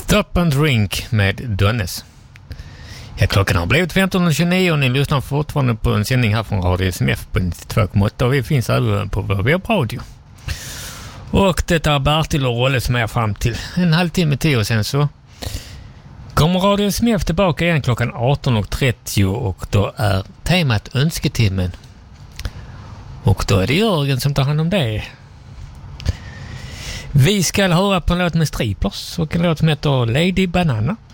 Stop and Drink med Dönnes. Ja, klockan har blivit 15.29 och ni lyssnar fortfarande på en sändning här från Radio SMF på 92,8 och vi finns även på vår webbradio. Och detta är Bertil och Rolle som är fram till en halvtimme till och sen så kommer Radio SMF tillbaka igen klockan 18.30 och då är temat önsketimmen. Och då är det Jörgen som tar hand om det. Vi ska höra på en låt med Striplers och en låt som heter Lady Banana.